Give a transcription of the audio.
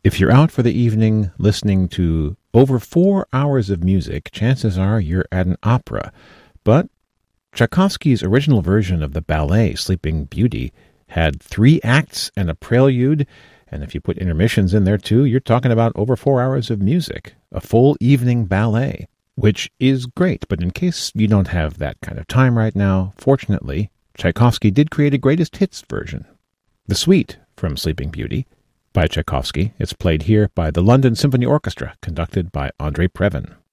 If you're out for the evening listening to over 4 hours of music, chances are you're at an opera. But Tchaikovsky's original version of the ballet Sleeping Beauty had 3 acts and a prelude, and if you put intermissions in there too, you're talking about over 4 hours of music, a full evening ballet, which is great. But in case you don't have that kind of time right now, fortunately, Tchaikovsky did create a greatest hits version, the suite from Sleeping Beauty by Tchaikovsky. It's played here by the London Symphony Orchestra, conducted by Andrei Previn.